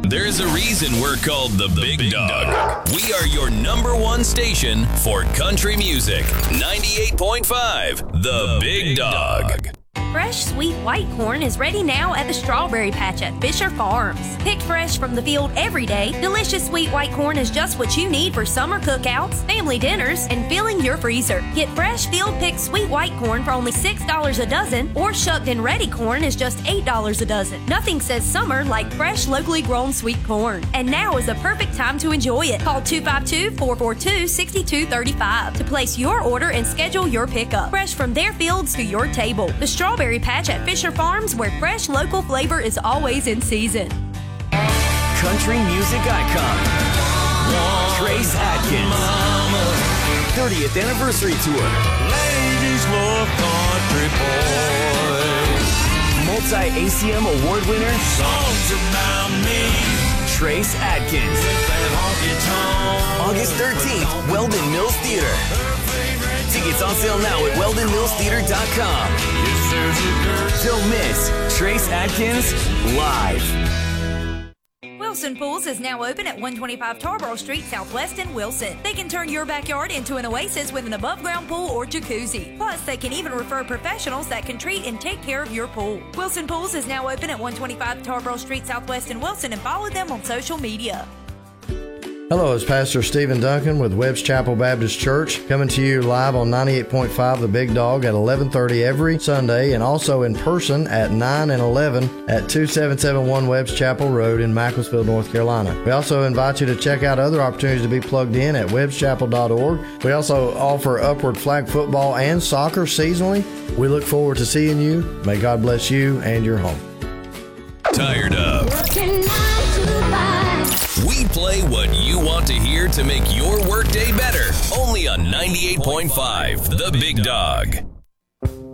There's a reason we're called the Big Dog. We are your number one station for country music. 98.5, the Big Dog. Fresh sweet white corn is ready now at the Strawberry Patch at Fisher Farms. Picked fresh from the field every day, delicious sweet white corn is just what you need for summer cookouts, family dinners, and filling your freezer. Get fresh field-picked sweet white corn for only $6 a dozen, or shucked and ready corn is just $8 a dozen. Nothing says summer like fresh, locally grown sweet corn. And now is the perfect time to enjoy it. Call 252-442-6235 to place your order and schedule your pickup. Fresh from their fields to your table. The Strawberry Patch at Fisher Farms, where fresh local flavor is always in season. Country music icon Trace Adkins 30th anniversary tour. Ladies love country boys. Multi-ACM award winner Songs about me. Trace Adkins. With that honky tonk. August 13th, Weldon Mills Theater. Tickets on sale now at weldonmillstheater.com. Yes, there's a girl. Don't miss Trace Adkins live. Wilson Pools is now open at 125 Tarboro Street, Southwest in Wilson. They can turn your backyard into an oasis with an above-ground pool or jacuzzi. Plus, they can even refer professionals that can treat and take care of your pool. Wilson Pools is now open at 125 Tarboro Street, Southwest in Wilson, and follow them on social media. Hello, it's Pastor Stephen Duncan with Webb's Chapel Baptist Church, coming to you live on 98.5 The Big Dog at 11:30 every Sunday, and also in person at 9 and 11 at 2771 Webb's Chapel Road in Macclesfield, North Carolina. We also invite you to check out other opportunities to be plugged in at webbschapel.org. We also offer upward flag football and soccer seasonally. We look forward to seeing you. May God bless you and your home. Tired of? We play what you want to hear to make your workday better. Only on 98.5, The Big Dog.